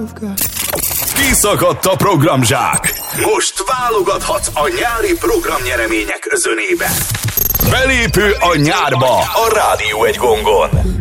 Kiszakadt a programzsák. Most válogathatsz a nyári programnyeremények özönébe. Belépő a nyárba a Rádió 1 gongon.